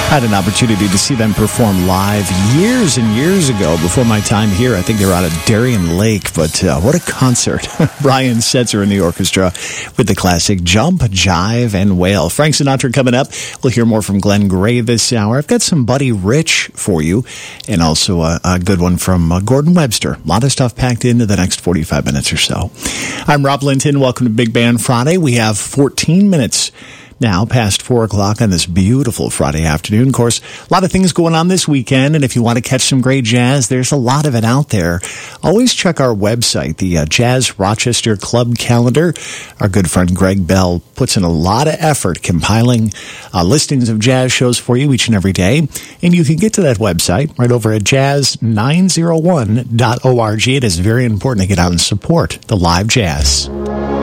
I had an opportunity to see them perform live years and years ago before my time here. I think they were out at Darien Lake, but what a concert. Brian Setzer in the orchestra with the classic Jump, Jive, and Wail. Frank Sinatra coming up. We'll hear more from Glenn Gray this hour. I've got some Buddy Rich for you, and also a good one from Gordon Webster. A lot of stuff packed into the next 45 minutes or so. I'm Rob Linton. Welcome to Big Band Friday. We have 14 minutes now past 4 o'clock on this beautiful Friday afternoon. Of course, a lot of things going on this weekend, and if you want to catch some great jazz, there's a lot of it out there. Always check our website, the Jazz Rochester Club calendar. Our good friend Greg Bell puts in a lot of effort compiling listings of jazz shows for you each and every day, and you can get to that website right over at jazz901.org. It is very important to get out and support the live jazz.